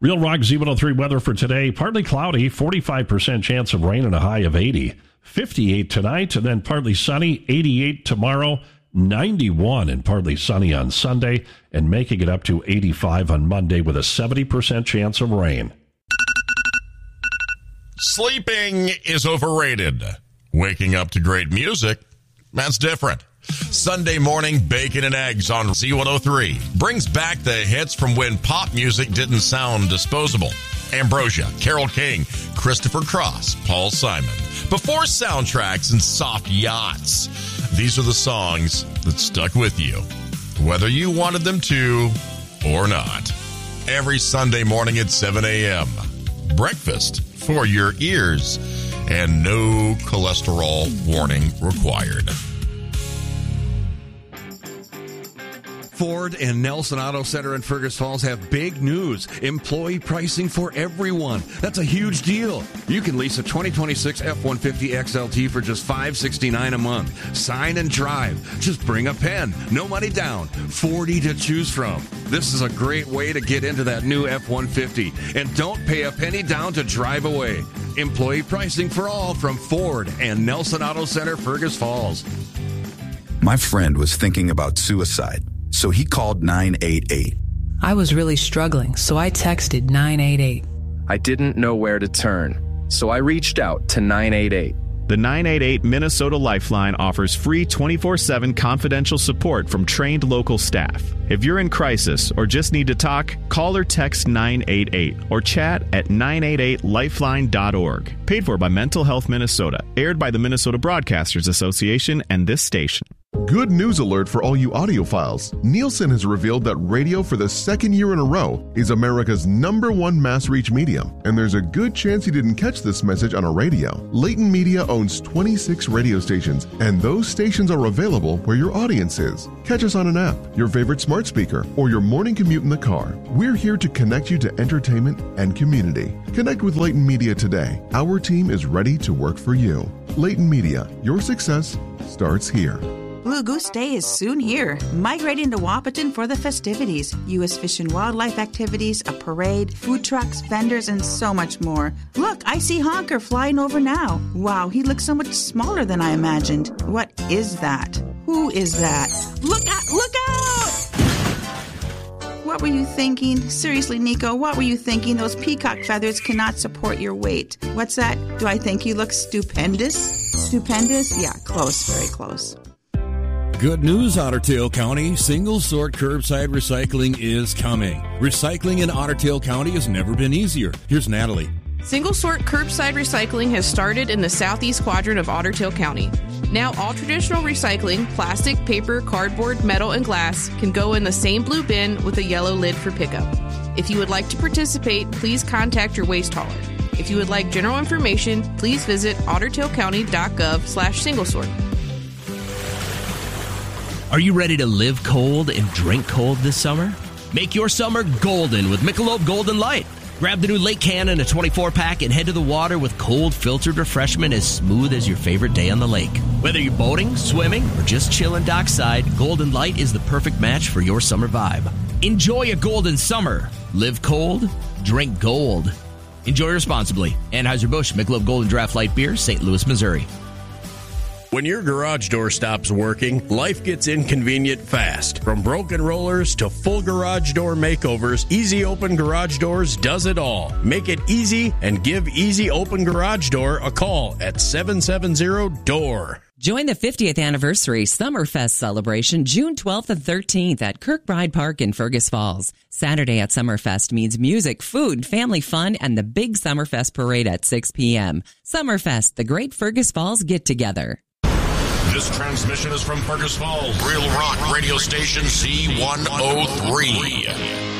Real Rock Z103 weather for today. Partly cloudy, 45% chance of rain and a high of 80. 58 tonight, and then partly sunny, 88 tomorrow, 91 and partly sunny on Sunday, and making it up to 85 on Monday with a 70% chance of rain. Sleeping is overrated. Waking up to great music, that's different. Sunday morning bacon and eggs on Z103 brings back the hits from when pop music didn't sound disposable. Ambrosia, Carole King, Christopher Cross, Paul Simon. Before soundtracks and soft yachts, these are the songs that stuck with you, whether you wanted them to or not. Every Sunday morning at 7 a.m. Breakfast for your ears, and no cholesterol warning required. Ford and Nelson Auto Center in Fergus Falls have big news. Employee pricing for everyone. That's a huge deal. You can lease a 2026 F-150 XLT for just $569 a month. Sign and drive. Just bring a pen. No money down. 40 to choose from. This is a great way to get into that new F-150. And don't pay a penny down to drive away. Employee pricing for all from Ford and Nelson Auto Center, Fergus Falls. My friend was thinking about suicide. So he called 988. I was really struggling, so I texted 988. I didn't know where to turn, so I reached out to 988. The 988 Minnesota Lifeline offers free 24/7 confidential support from trained local staff. If you're in crisis or just need to talk, call or text 988 or chat at 988lifeline.org. Paid for by Mental Health Minnesota. Aired by the Minnesota Broadcasters Association and this station. Good news alert for all you audiophiles. Nielsen has revealed that radio for the second year in a row is America's #1 mass reach medium. And there's a good chance you didn't catch this message on a radio. Layton Media owns 26 radio stations, and those stations are available where your audience is. Catch us on an app, your favorite smart speaker, or your morning commute in the car. We're here to connect you to entertainment and community. Connect with Layton Media today. Our team is ready to work for you. Layton Media, your success starts here. Blue Goose Day is soon here. Migrating to Wahpeton for the festivities, U.S. Fish and Wildlife activities, a parade, food trucks, vendors, and so much more. Look, I see Honker flying over now. Wow, he looks so much smaller than I imagined. What is that? Who is that? Look out! What were you thinking? Seriously, Nico, what were you thinking? Those peacock feathers cannot support your weight. What's that? Do I think you look stupendous? Stupendous? Yeah, close, very close. Good news, Otter Tail County. Single sort curbside recycling is coming. Recycling in Otter Tail County has never been easier. Here's Natalie. Single sort curbside recycling has started in the southeast quadrant of Otter Tail County. Now all traditional recycling, plastic, paper, cardboard, metal, and glass can go in the same blue bin with a yellow lid for pickup. If you would like to participate, please contact your waste hauler. If you would like general information, please visit ottertailcounty.gov/singlesort. Are you ready to live cold and drink cold this summer? Make your summer golden with Michelob Golden Light. Grab the new Lake Cannon, a 24-pack, and head to the water with cold, filtered refreshment as smooth as your favorite day on the lake. Whether you're boating, swimming, or just chilling dockside, Golden Light is the perfect match for your summer vibe. Enjoy a golden summer. Live cold, drink gold. Enjoy responsibly. Anheuser-Busch Michelob Golden Draft Light Beer, St. Louis, Missouri. When your garage door stops working, life gets inconvenient fast. From broken rollers to full garage door makeovers, Easy Open Garage Doors does it all. Make it easy and give Easy Open Garage Door a call at 770-DOOR. Join the 50th anniversary Summerfest celebration June 12th and 13th at Kirkbride Park in Fergus Falls. Saturday at Summerfest means music, food, family fun, and the big Summerfest parade at 6 p.m. Summerfest, the great Fergus Falls get-together. This transmission is from Fergus Falls, Real Rock Radio Station C103.